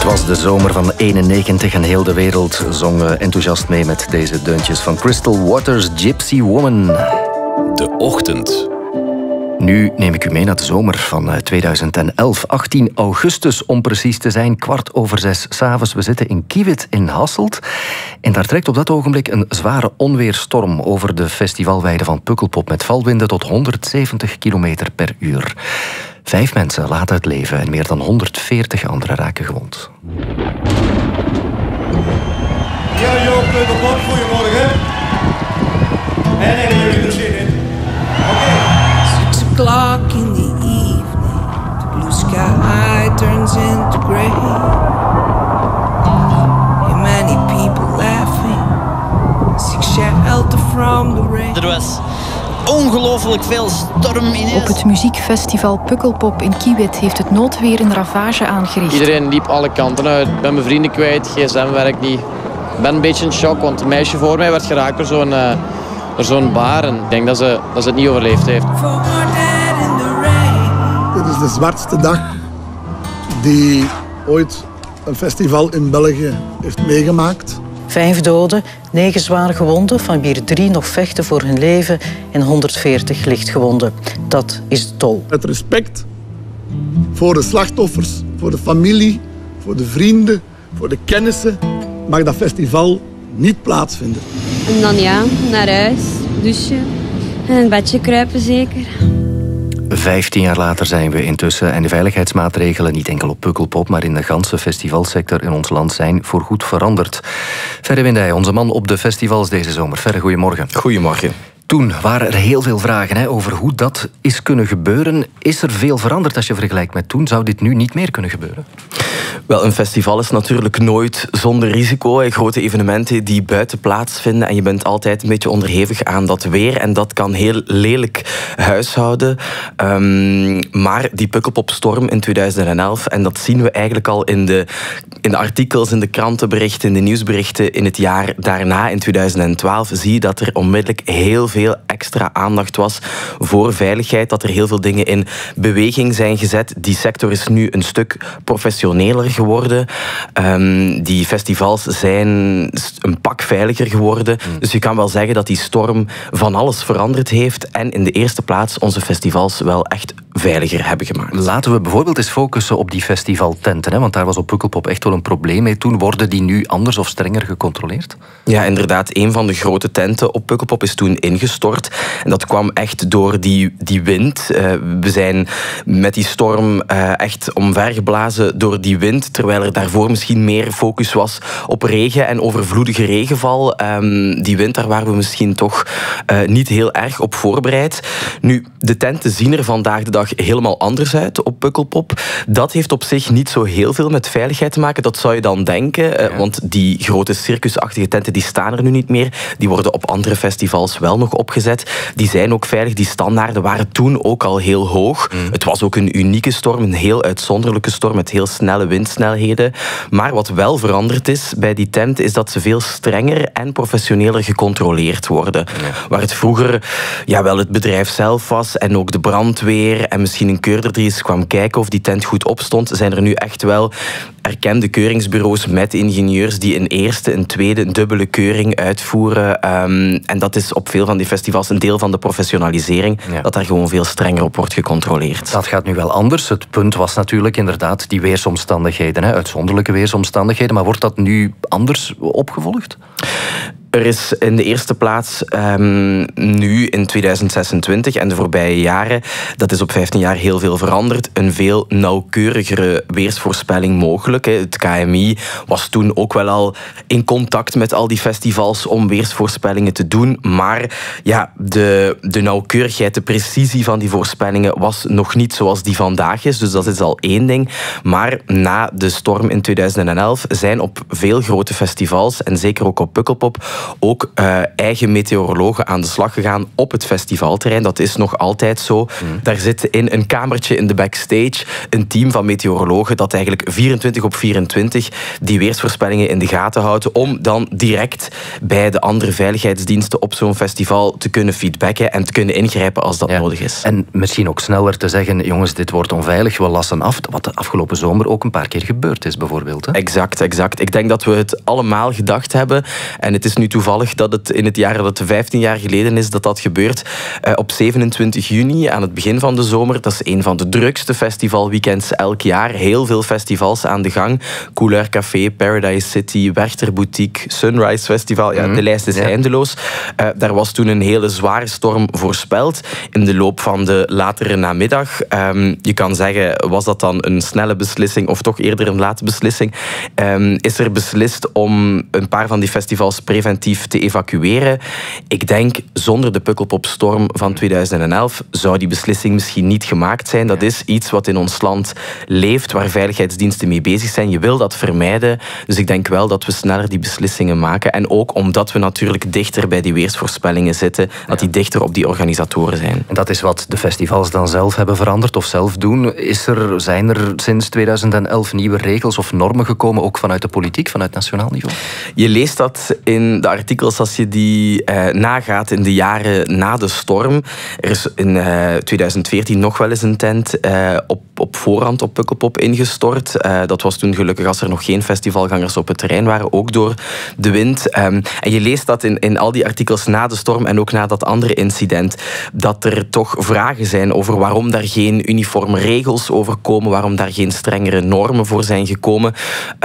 Het was de zomer van 91 en heel de wereld zong enthousiast mee met deze deuntjes van Crystal Waters, Gypsy Woman. De ochtend. Nu neem ik u mee naar de zomer van 2011. 18 augustus om precies te zijn, 6:15 s'avonds. We zitten in Kiewit in Hasselt. En daar trekt op dat ogenblik een zware onweerstorm over de festivalweide van Pukkelpop met valwinden tot 170 km per uur. 5 mensen laten het leven en meer dan 140 anderen raken gewond. Ja, Joop, Pukkelpop, goedemorgen. En hebben jullie er zin in? Oké. 6 o'clock in the evening, the blue sky turns into grey. And many people laughing, seek shelter from the rain. Er was ongelooflijk veel storm ineens. Op het muziekfestival Pukkelpop in Kiewit heeft het noodweer een ravage aangericht. Iedereen liep alle kanten uit. Ik ben mijn vrienden kwijt, gsm werkt niet. Ik ben een beetje in shock, want een meisje voor mij werd geraakt door zo'n baar. En ik denk dat ze het niet overleefd heeft. Dit is de zwartste dag die ooit een festival in België heeft meegemaakt. 5 doden, 9 zware gewonden, van wie er 3 nog vechten voor hun leven en 140 lichtgewonden. Dat is de tol. Het respect voor de slachtoffers, voor de familie, voor de vrienden, voor de kennissen, mag dat festival niet plaatsvinden. En dan ja, naar huis, douchen en in bedje kruipen zeker. 15 jaar later zijn we intussen en de veiligheidsmaatregelen niet enkel op Pukkelpop, maar in de ganse festivalsector in ons land zijn voorgoed veranderd. Ferre Windij, onze man op de festivals deze zomer. Ferre, goedemorgen. Goedemorgen. Toen waren er heel veel vragen over hoe dat is kunnen gebeuren. Is er veel veranderd als je vergelijkt met toen? Zou dit nu niet meer kunnen gebeuren? Wel, een festival is natuurlijk nooit zonder risico. Grote evenementen die buiten plaatsvinden en je bent altijd een beetje onderhevig aan dat weer en dat kan heel lelijk huishouden. Maar die Pukkelpopstorm in 2011, en dat zien we eigenlijk al in de artikels, in de krantenberichten, in de nieuwsberichten in het jaar daarna, in 2012, zie je dat er onmiddellijk heel veel extra aandacht was voor veiligheid, dat er heel veel dingen in beweging zijn gezet. Die sector is nu een stuk professioneler geworden. Die festivals zijn een pak veiliger geworden. Dus je kan wel zeggen dat die storm van alles veranderd heeft en in de eerste plaats onze festivals wel echt veiliger hebben gemaakt. Laten we bijvoorbeeld eens focussen op die festivaltenten, want daar was op Pukkelpop echt wel een probleem mee. Toen worden die nu anders of strenger gecontroleerd? Ja, inderdaad. Een van de grote tenten op Pukkelpop is toen ingestort. En dat kwam echt door die wind. We zijn met die storm echt omvergeblazen door die wind, terwijl er daarvoor misschien meer focus was op regen en overvloedige regenval. Die wind, daar waren we misschien toch niet heel erg op voorbereid. Nu, de tenten zien er vandaag de dag helemaal anders uit op Pukkelpop. Dat heeft op zich niet zo heel veel met veiligheid te maken. Dat zou je dan denken, want die grote circusachtige tenten die staan er nu niet meer. Die worden op andere festivals wel nog opgezet. Die zijn ook veilig. Die standaarden waren toen ook al heel hoog. Het was ook een unieke storm, een heel uitzonderlijke storm met heel snelle windsnelheden. Maar wat wel veranderd is bij die tent, is dat ze veel strenger en professioneler gecontroleerd worden. Waar het vroeger wel het bedrijf zelf was en ook de brandweer en misschien een keurder die eens kwam kijken of die tent goed opstond, zijn er nu echt wel erkende keuringsbureaus met ingenieurs die een eerste, een tweede, een dubbele keuring uitvoeren. En dat is op veel van die festivals een deel van de professionalisering, dat daar gewoon veel strenger op wordt gecontroleerd. Dat gaat nu wel anders. Het punt was natuurlijk inderdaad die weersomstandigheden, uitzonderlijke weersomstandigheden, maar wordt dat nu anders opgevolgd? Er is in de eerste plaats nu in 2026 en de voorbije jaren, dat is op 15 jaar heel veel veranderd, een veel nauwkeurigere weersvoorspelling mogelijk. Het KMI was toen ook wel al in contact met al die festivals om weersvoorspellingen te doen, maar de nauwkeurigheid, de precisie van die voorspellingen was nog niet zoals die vandaag is, dus dat is al één ding. Maar na de storm in 2011 zijn op veel grote festivals, en zeker ook op Pukkelpop, ook eigen meteorologen aan de slag gegaan op het festivalterrein. Dat is nog altijd zo. Daar zit in een kamertje in de backstage een team van meteorologen dat eigenlijk 24/24 die weersvoorspellingen in de gaten houdt om dan direct bij de andere veiligheidsdiensten op zo'n festival te kunnen feedbacken en te kunnen ingrijpen als dat nodig is. En misschien ook sneller te zeggen, jongens, dit wordt onveilig, we lassen af. Wat de afgelopen zomer ook een paar keer gebeurd is, bijvoorbeeld. Hè? Exact. Ik denk dat we het allemaal gedacht hebben. En het is nu toevallig dat het in het jaar dat het 15 jaar geleden is dat gebeurt. Op 27 juni, aan het begin van de zomer. Dat is een van de drukste festivalweekends elk jaar. Heel veel festivals aan de gang. Couleur Café, Paradise City, Werchter Boutique, Sunrise Festival. Ja, de lijst is eindeloos. Daar was toen een hele zware storm voorspeld. In de loop van de latere namiddag. Je kan zeggen, was dat dan een snelle beslissing of toch eerder een late beslissing? Is er beslist om een paar van die festivals preventief te evacueren? Ik denk, zonder de Pukkelpopstorm van 2011 zou die beslissing misschien niet gemaakt zijn. Dat is iets wat in ons land leeft, waar veiligheidsdiensten mee bezig zijn. Je wil dat vermijden. Dus ik denk wel dat we sneller die beslissingen maken. En ook omdat we natuurlijk dichter bij die weersvoorspellingen zitten, dat die dichter op die organisatoren zijn. En dat is wat de festivals dan zelf hebben veranderd of zelf doen. Zijn er sinds 2011 nieuwe regels of normen gekomen, ook vanuit de politiek, vanuit nationaal niveau? Je leest dat in de artikels als je die nagaat in de jaren na de storm. Er is in 2014 nog wel eens een tent op voorhand op Pukkelpop ingestort. Dat was toen gelukkig als er nog geen festivalgangers op het terrein waren, ook door de wind. En je leest dat in al die artikels na de storm en ook na dat andere incident, dat er toch vragen zijn over waarom daar geen uniforme regels over komen, waarom daar geen strengere normen voor zijn gekomen.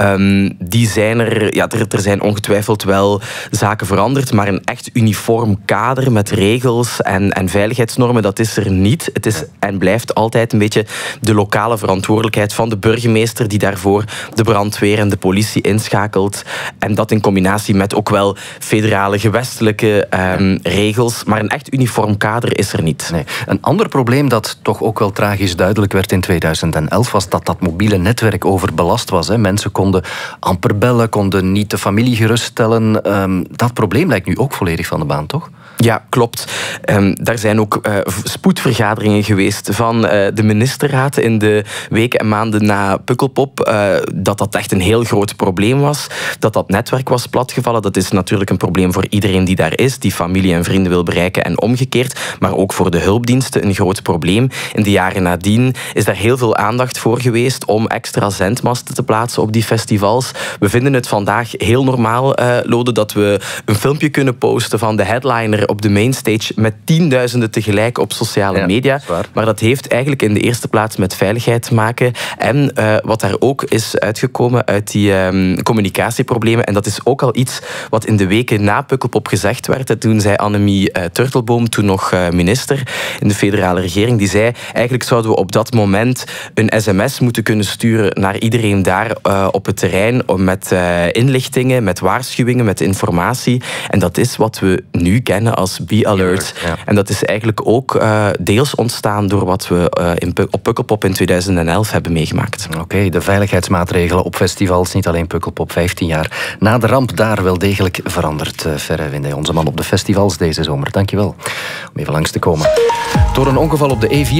Die zijn er. Ja, er zijn ongetwijfeld wel zaken veranderd, maar een echt uniform kader met regels en veiligheidsnormen, dat is er niet. Het is en blijft altijd een beetje de lokale verantwoordelijkheid van de burgemeester die daarvoor de brandweer en de politie inschakelt. En dat in combinatie met ook wel federale, gewestelijke regels. Maar een echt uniform kader is er niet. Nee. Een ander probleem dat toch ook wel tragisch duidelijk werd in 2011 was dat mobiele netwerk overbelast was. Hè. Mensen konden amper bellen, konden niet de familie geruststellen. Dat probleem lijkt nu ook volledig van de baan, toch? Ja, klopt. Daar zijn ook spoedvergaderingen geweest van de ministerraad in de weken en maanden na Pukkelpop. Dat echt een heel groot probleem was. Dat netwerk was platgevallen. Dat is natuurlijk een probleem voor iedereen die daar is, die familie en vrienden wil bereiken en omgekeerd. Maar ook voor de hulpdiensten een groot probleem. In de jaren nadien is daar heel veel aandacht voor geweest om extra zendmasten te plaatsen op die festivals. We vinden het vandaag heel normaal, Lode, dat we een filmpje kunnen posten van de headliner op de mainstage met tienduizenden tegelijk op sociale media. Maar dat heeft eigenlijk in de eerste plaats met veiligheid te maken. En wat daar ook is uitgekomen uit die communicatieproblemen, en dat is ook al iets wat in de weken na Pukkelpop gezegd werd. Toen zei Annemie Turtelboom, toen nog minister in de federale regering, die zei, eigenlijk zouden we op dat moment een sms moeten kunnen sturen naar iedereen daar op het terrein met inlichtingen, met waarschuwingen, met informatie. En dat is wat we nu kennen als Be Alert. Ja. En dat is eigenlijk ook deels ontstaan door wat we op Pukkelpop in 2011 hebben meegemaakt. Oké, de veiligheidsmaatregelen op festivals, niet alleen Pukkelpop, 15 jaar na de ramp daar wel degelijk veranderd. Ferre Windey, onze man op de festivals deze zomer. Dankjewel om even langs te komen. Door een ongeval op de E4